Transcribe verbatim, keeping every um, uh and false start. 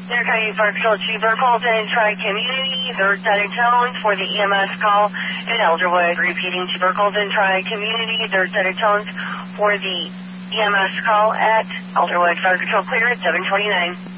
They're County Fire Patrol Chief Burkholden, Tri-Community, they're setting tones for the E M S call in Elderwood. Repeating to Burkholden, Tri-Community, they're setting tones for the E M S call at Elderwood. Fire Control clear at seven twenty-nine.